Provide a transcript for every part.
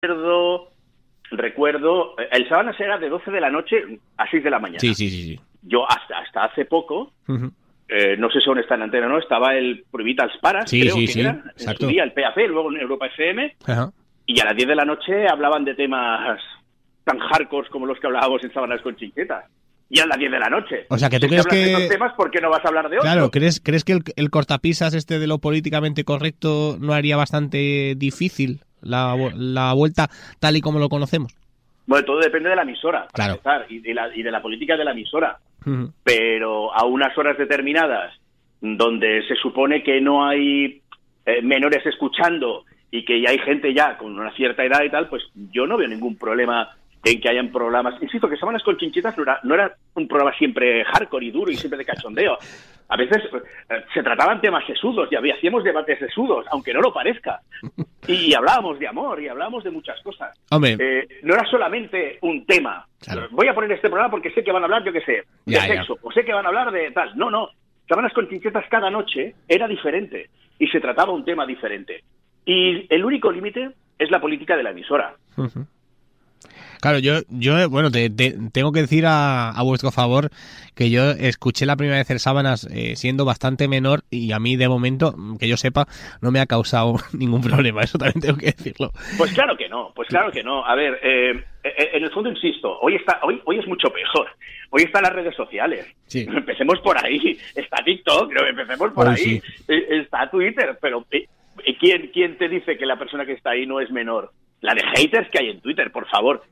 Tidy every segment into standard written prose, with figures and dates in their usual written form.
recuerdo, el Sábanas era de 12 de la noche a 6 de la mañana. Sí. Yo hasta hace poco, Uh-huh. no sé si aún está en antena o no, estaba el Prohibit als Paras, creo que era, en su día, el PAP, luego en Europa FM, uh-huh. Y a las 10 de la noche hablaban de temas tan hardcore como los que hablábamos en Sábanas con Chinchetas. Y a las 10 de la noche. O sea, que tú si crees hablas que... de esos temas, ¿por qué no vas a hablar de otros? Claro, ¿crees que el cortapisas de lo políticamente correcto no haría bastante difícil la vuelta tal y como lo conocemos? Bueno, todo depende de la emisora, para claro. empezar, y de la política de la emisora. Uh-huh. Pero a unas horas determinadas, donde se supone que no hay menores escuchando y que ya hay gente ya con una cierta edad y tal, pues yo no veo ningún problema en que hayan programas. Insisto, que Sábanas con Chinchetas no era un programa siempre hardcore y duro y siempre de cachondeo. A veces se trataban temas sesudos y hacíamos debates sesudos, aunque no lo parezca. Y hablábamos de amor y hablábamos de muchas cosas. Hombre. No era solamente un tema. Claro. Voy a poner este programa porque sé que van a hablar, yo qué sé, de sexo, o sé que van a hablar de tal. No. Sábanas con Chinchetas cada noche era diferente y se trataba un tema diferente. Y el único límite es la política de la emisora. Uh-huh. Claro, yo bueno, te tengo que decir a vuestro favor que yo escuché la primera vez el Sábanas siendo bastante menor y a mí, de momento, que yo sepa, no me ha causado ningún problema. Eso también tengo que decirlo. Pues claro que no. A ver, en el fondo, insisto, hoy es mucho peor. Hoy están las redes sociales. Sí. Empecemos por ahí. Está TikTok, pero empecemos por ahí. Sí. Está Twitter, pero ¿quién te dice que la persona que está ahí no es menor? La de haters que hay en Twitter, por favor.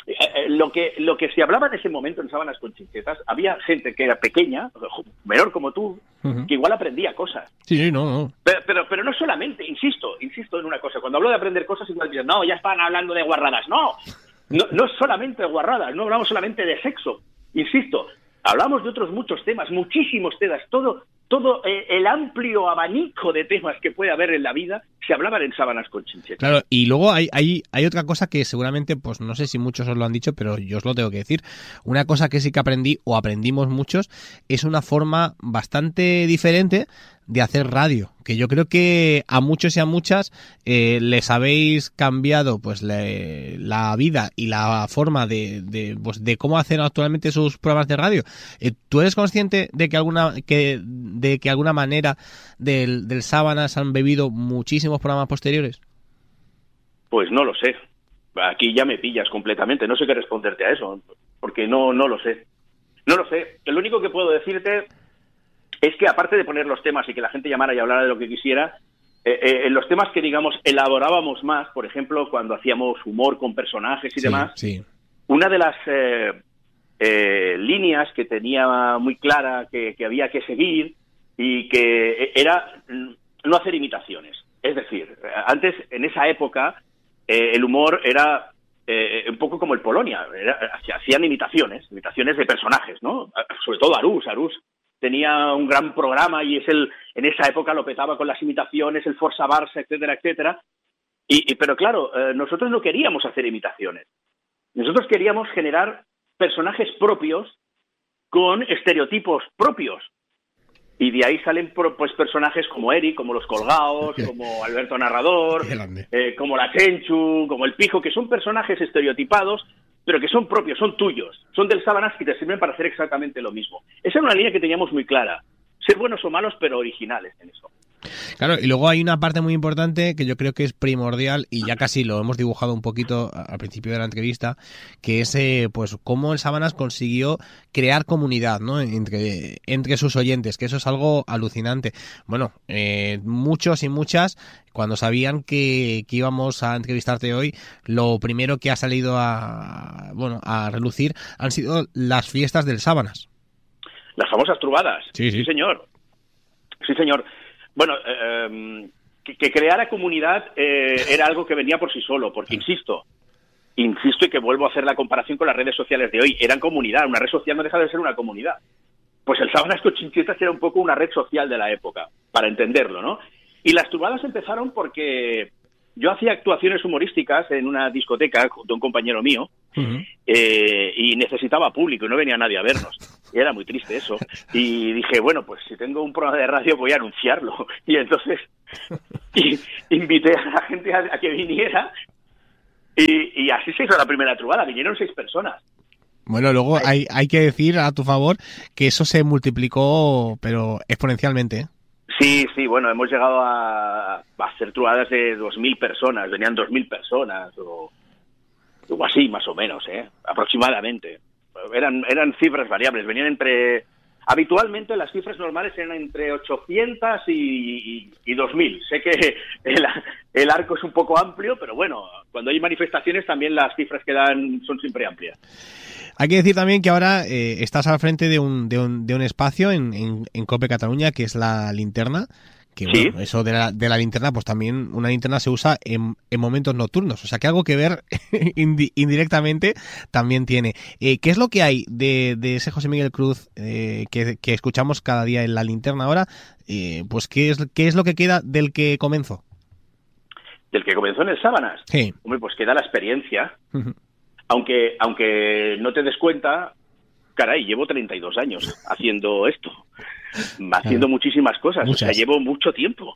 Lo que se hablaba en ese momento en Sábanas con Chinchetas, había gente que era pequeña, menor como tú, uh-huh, que igual aprendía cosas. Sí, no. Pero no solamente, insisto en una cosa, cuando hablo de aprender cosas igual dicen, no, ya están hablando de guarradas. No solamente de guarradas, no hablamos solamente de sexo, insisto, hablamos de otros muchos temas, muchísimos temas, todo el amplio abanico de temas que puede haber en la vida se hablaban en Sábanas con Chinchetas. Claro, y luego hay otra cosa que seguramente, pues no sé si muchos os lo han dicho, pero yo os lo tengo que decir. Una cosa que sí que aprendimos muchos, es una forma bastante diferente de hacer radio, que yo creo que a muchos y a muchas les habéis cambiado pues la vida y la forma de cómo hacen actualmente sus programas de radio. ¿Tú eres consciente de que alguna manera del Sábanas han bebido muchísimos programas posteriores? Pues no lo sé. Aquí ya me pillas completamente. No sé qué responderte a eso, porque no lo sé. No lo sé. Lo único que puedo decirte es que, aparte de poner los temas y que la gente llamara y hablara de lo que quisiera, en los temas que, digamos, elaborábamos más, por ejemplo, cuando hacíamos humor con personajes y demás, sí. Una de las líneas que tenía muy clara que había que seguir y que era no hacer imitaciones. Es decir, antes, en esa época, el humor era un poco como el Polonia. Hacían imitaciones de personajes, ¿no? Sobre todo Arús tenía un gran programa y en esa época lo petaba con las imitaciones, el Forza Barça, etcétera, etcétera. Pero claro, nosotros no queríamos hacer imitaciones. Nosotros queríamos generar personajes propios con estereotipos propios. Y de ahí salen pues personajes como Eric, como Los Colgados, como Alberto Narrador, como la Chenchu, como el Pijo, que son personajes estereotipados, pero que son propios, son tuyos, son del Sábanas y te sirven para hacer exactamente lo mismo. Esa era una línea que teníamos muy clara. Ser buenos o malos, pero originales en eso. Claro, y luego hay una parte muy importante que yo creo que es primordial y ya casi lo hemos dibujado un poquito al principio de la entrevista, que es pues cómo el Sábanas consiguió crear comunidad, ¿no? entre sus oyentes, que eso es algo alucinante. Bueno, muchos y muchas, cuando sabían que íbamos a entrevistarte hoy, lo primero que ha salido a relucir han sido las fiestas del Sábanas. Las famosas trubadas. Sí. Sí, señor. Bueno, que creara comunidad era algo que venía por sí solo, porque insisto y que vuelvo a hacer la comparación con las redes sociales de hoy. Eran comunidad, una red social no deja de ser una comunidad. Pues el Sábanas con Chinchetas era un poco una red social de la época, para entenderlo, ¿no? Y las trubadas empezaron porque yo hacía actuaciones humorísticas en una discoteca junto a un compañero mío, uh-huh, y necesitaba público y no venía nadie a vernos. Y era muy triste eso. Y dije, bueno, pues si tengo un programa de radio voy a anunciarlo. Y entonces invité a la gente a que viniera Y así se hizo la primera trobada, vinieron 6 personas. Bueno, luego hay que decir a tu favor que eso se multiplicó, pero exponencialmente, ¿eh? Sí, bueno, hemos llegado a hacer trobadas de 2.000 personas, venían 2.000 personas, o así, más o menos, aproximadamente. Eran cifras variables, venían entre... Habitualmente las cifras normales eran entre 800 y 2.000. Sé que el arco es un poco amplio, pero bueno, cuando hay manifestaciones también las cifras que dan son siempre amplias. Hay que decir también que ahora estás al frente de un espacio en COPE Cataluña, que es la linterna. Que bueno, sí. Eso de la linterna, pues también una linterna se usa en momentos nocturnos. O sea que algo que ver indirectamente también tiene. ¿Qué es lo que hay de ese José Miguel Cruz que escuchamos cada día en la linterna ahora? Pues ¿qué es lo que queda del que comenzó? ¿Del que comenzó en el Sábanas? Sí. Hombre, pues queda la experiencia. Uh-huh. Aunque no te des cuenta, caray, llevo 32 años haciendo esto. Haciendo muchísimas cosas. Muchas. O sea, llevo mucho tiempo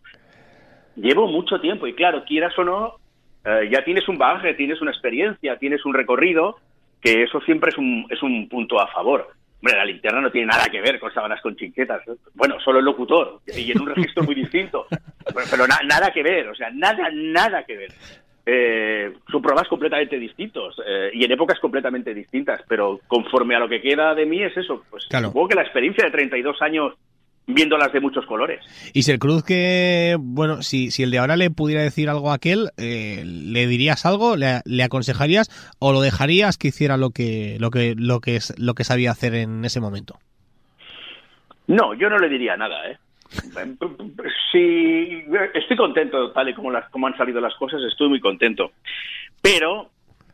y claro, quieras o no, ya tienes un bagaje, tienes una experiencia, tienes un recorrido, que eso siempre es un punto a favor. Hombre, la linterna no tiene nada que ver con Sábanas con Chinchetas, bueno, solo el locutor y en un registro muy distinto, pero nada que ver, o sea, nada que ver. Son programas completamente distintos y en épocas completamente distintas, pero conforme a lo que queda de mí es eso, pues claro. Supongo que la experiencia de 32 años viéndolas de muchos colores. Y si el Cruz que, bueno, si el de ahora le pudiera decir algo a aquel, ¿le dirías algo? ¿Le aconsejarías o lo dejarías que hiciera lo que sabía hacer en ese momento? No, yo no le diría nada, Sí, estoy contento tal y como han salido las cosas, estoy muy contento. Pero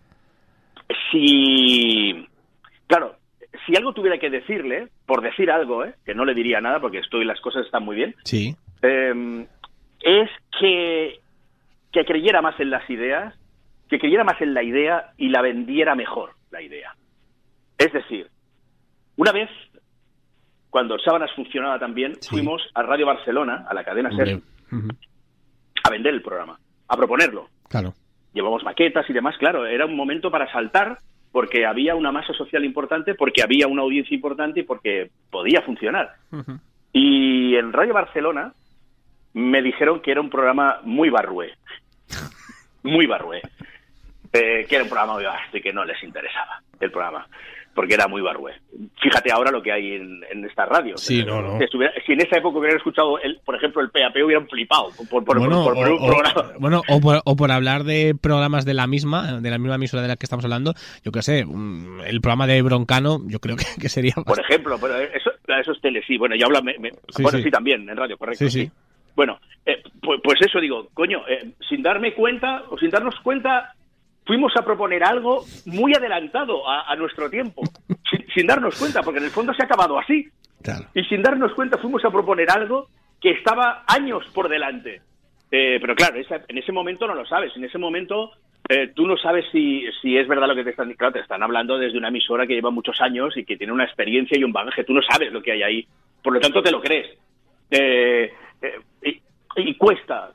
si algo tuviera que decirle, por decir algo, que no le diría nada porque las cosas están muy bien, sí. Es que creyera más en las ideas, que creyera más en la idea y la vendiera mejor, la idea. Es decir, una vez, cuando el Sábanas funcionaba también, sí. Fuimos a Radio Barcelona, a la cadena SER, uh-huh. A vender el programa, a proponerlo. Claro. Llevamos maquetas y demás, claro, era un momento para saltar, porque había una masa social importante, porque había una audiencia importante y porque podía funcionar. Uh-huh. Y en Radio Barcelona me dijeron que era un programa muy barrué. Muy barrué. Que era un programa muy vasto y que no les interesaba el programa, porque era muy barrué. Fíjate ahora lo que hay en esta radio. Sí, no. Si en esa época hubieran escuchado, por ejemplo, el PAP, hubieran flipado por un programa. Bueno, o por hablar de programas de la misma emisora de la que estamos hablando, yo qué sé, el programa de Broncano, yo creo que sería... Por ejemplo, pero eso es tele, sí. Bueno, ya habla... Sí, también, en radio, correcto, sí. Bueno, pues eso digo, coño, sin darnos cuenta... Fuimos a proponer algo muy adelantado a nuestro tiempo, sin darnos cuenta, porque en el fondo se ha acabado así. Claro. Y sin darnos cuenta fuimos a proponer algo que estaba años por delante. Pero claro, en ese momento no lo sabes. En ese momento tú no sabes si es verdad lo que te están diciendo. Claro, te están hablando desde una emisora que lleva muchos años y que tiene una experiencia y un bagaje. Tú no sabes lo que hay ahí. Por lo tanto, te lo crees. Y cuesta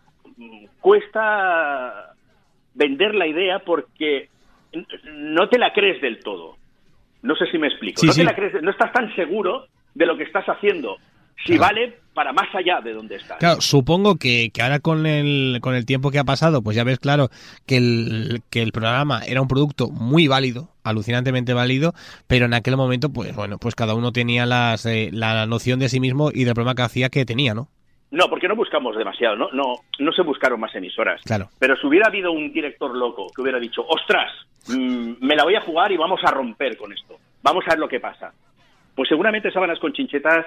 vender la idea porque no te la crees del todo. No sé si me explico. Sí, no sí. Te la crees, no estás tan seguro de lo que estás haciendo. Si claro. Vale para más allá de donde estás. Claro, supongo que ahora con el tiempo que ha pasado, pues ya ves claro que el programa era un producto muy válido, alucinantemente válido, pero en aquel momento, pues bueno, pues cada uno tenía la noción de sí mismo y del programa que hacía que tenía, ¿no? No, porque no buscamos demasiado, no se buscaron más emisoras. Claro. Pero si hubiera habido un director loco que hubiera dicho, ostras, me la voy a jugar y vamos a romper con esto, vamos a ver lo que pasa, pues seguramente Sábanas con Chinchetas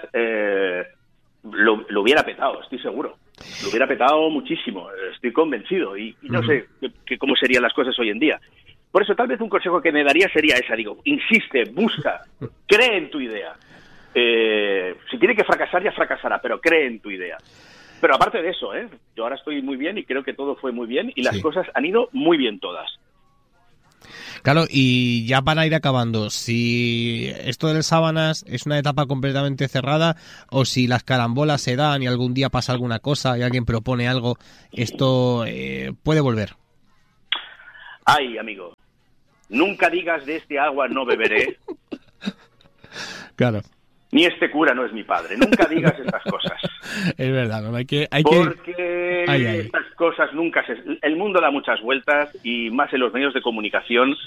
lo hubiera petado, estoy seguro. Lo hubiera petado muchísimo, estoy convencido, y no sé cómo serían las cosas hoy en día. Por eso tal vez un consejo que me daría sería esa, digo, insiste, busca, cree en tu idea. Si tiene que fracasar, ya fracasará, pero cree en tu idea. Pero aparte de eso, yo ahora estoy muy bien y creo que todo fue muy bien y las cosas han ido muy bien todas. Claro, y ya para ir acabando, si esto del Sábanas es una etapa completamente cerrada o si las carambolas se dan y algún día pasa alguna cosa y alguien propone algo, esto puede volver. Ay, amigo, nunca digas de este agua no beberé. Claro. Ni este cura no es mi padre. Nunca digas estas cosas. Es verdad, ¿no? Porque estas cosas nunca se... El mundo da muchas vueltas y más en los medios de comunicación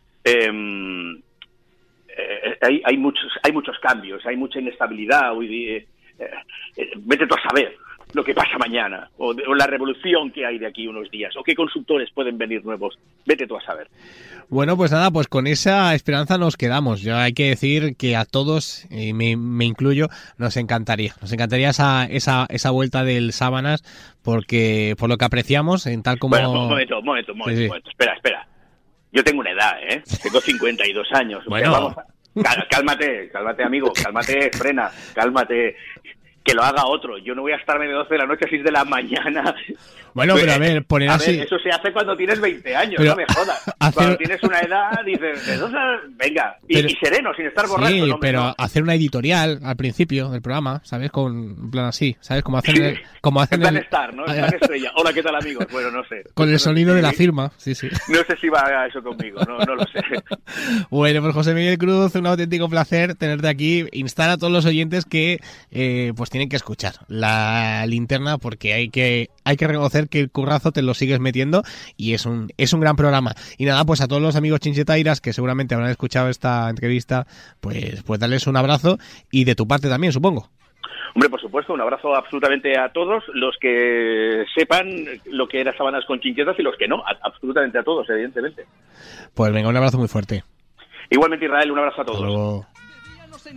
hay muchos cambios, hay mucha inestabilidad. Vete tú a saber lo que pasa mañana o la revolución que hay de aquí unos días o qué consultores pueden venir nuevos. Vete tú a saber. Bueno, pues nada, pues con esa esperanza nos quedamos. Yo hay que decir que a todos, y me incluyo, nos encantaría esa vuelta del Sábanas, porque por lo que apreciamos, en tal como... Bueno, un momento. Espera. Yo tengo una edad, ¿eh? Tengo 52 años. Bueno. Cálmate, amigo, cálmate, frena, cálmate. Que lo haga otro. Yo no voy a estarme de 12 de la noche a 6 de la mañana. Bueno, pero a ver, poner así... ver, eso se hace cuando tienes 20 años, pero no me jodas. Cuando tienes una edad, dices, ¿de dónde? Venga, y sereno, sin estar borracho. Sí, no, pero hacer una editorial al principio del programa, ¿sabes? En plan así, ¿sabes? Como hacen en plan Star, ¿no? En plan Estrella. Hola, ¿qué tal, amigos? Bueno, no sé. Con el sonido de la firma, sí. No sé si va eso conmigo, no lo sé. Bueno, pues José Miguel Cruz, un auténtico placer tenerte aquí. Instar a todos los oyentes que pues tienen que escuchar La Linterna, porque hay que reconocer que el currazo te lo sigues metiendo y es un gran programa. Y nada, pues a todos los amigos chinchetairas que seguramente habrán escuchado esta entrevista, pues darles un abrazo y de tu parte también, supongo. Hombre, por supuesto, un abrazo absolutamente a todos los que sepan lo que era Sábanas con Chinchetas y los que no, absolutamente a todos, evidentemente. Pues venga, un abrazo muy fuerte. Igualmente, Israel, un abrazo a todos. Hasta luego.